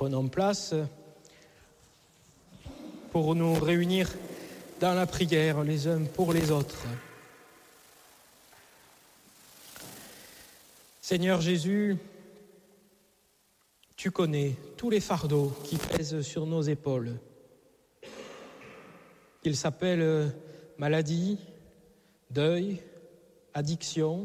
prenons place pour nous réunir dans la prière les uns pour les autres. Seigneur Jésus, tu connais tous les fardeaux qui pèsent sur nos épaules. Qu'ils s'appellent maladie, deuil, addiction,